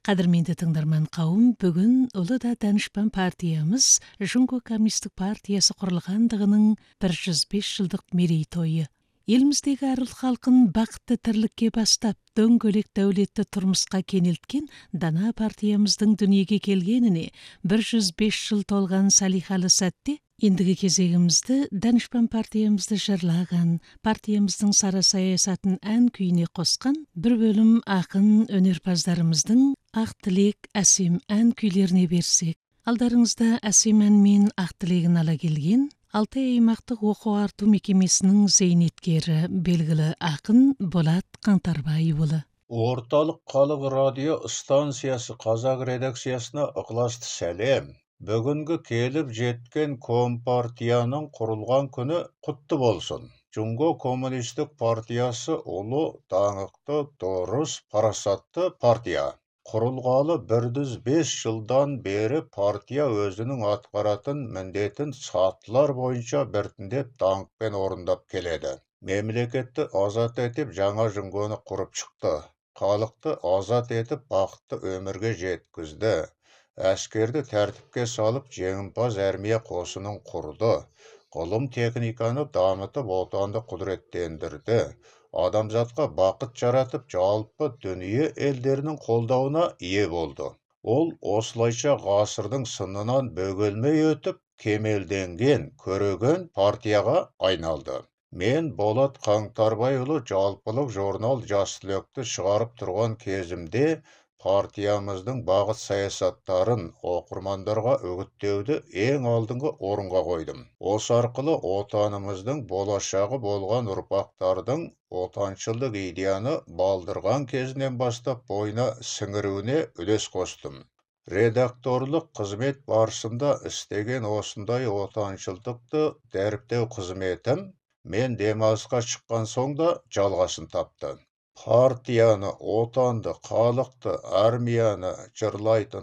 Кадырменде тыңдарман кауым, бүгін Улы да Данышпан партиямыз Жунго Коммунистік партиясы құрылғандығының 105 жылдық мерейтойы. Еліміздегі әр ұлт халқын бақытты тірлікке бастап, дөңгелек дәулетті тұрмысқа кенелткен дана партиямыздың дүниеге келгеніне 105 жыл толған салихалы сәтте, ендігі кезегімізді Данышпан партиямызды жырлаған, партиямыздың сара саясатын ән күйіне қосқан бір бөлім ақын өнерпаздарымыздың ақ тілек әсем ән күйлеріне берсек. Алдарыңызда әсем әнмен ақ тілегін ала келген Алтай аймақтық оқу-арту мекемесінің зейнеткері, белгілі ақын Болат Қаңтарбайұлы. Орталық халық радио станциясы қазақ редакциясына ықыласты сәлем. Бүгінгі келіп жеткен Компартияның құрылған күні құтты болсын. Жунго коммунистік партиясы ұлы, даңқты, дұрыс, парасатты партия. Құрылғалы 105 жылдан бері партия өзінің атқаратын міндетін сатылар бойынша біртіндеп даңқпен орындап келеді. Мемлекетті азат етіп жаңа Жунгоны құрып шықты. Халықты азат етіп бақытты өмірге жеткізді. Әскерді тәртіпке салып жеңімпаз армия қосынын құрды. Ғылым техниканы дамытып отанды құдіреттендірді. Адамзатқа бақыт жаратып жалпы дүние елдерінің қолдауына ие болды. Ол осылайша ғасырдың сынынан бөгелмей өтіп, кемелденген, көреген партияға айналды. Мен Болат Қаңтарбайұлы жалпылық журнал Жас түлекті шығарып тұрған кезімде партиямыздың бағыт саясаттарын оқырмандарға үгіттеуді ең алдыңғы орынға қойдым. Осы арқылы отанымыздың болашағы болған ұрпақтардың отаншылдық идеяны балдырған кезінен бастап бойына сіңіруіне үлес қостым. Редакторлық қызмет барысында істеген осындай отаншылдықты дәріптеу қызметім мен демалысқа шыққан соң да жалғасын тапты. Партияны, отанды, халықты, армияны жырлайтын